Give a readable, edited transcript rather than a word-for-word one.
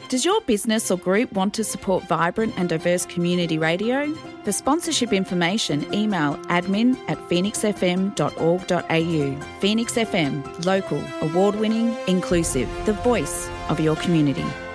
Does your business or group want to support vibrant and diverse community radio? For sponsorship information, email admin@phoenixfm.org.au. Phoenix FM, local, award-winning, inclusive, the voice of your community.